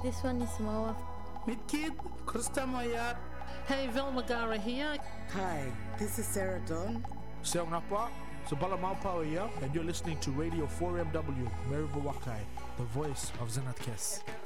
This one is Moa. Meet Kid, Krista Mayat. Hey, Velma Gara here. Hi, this is Sarah Dawn. Seong Napa, Sabala Maupawa here, and you're listening to Radio 4MW, Maribu Wakai, the voice of Zenat Kes.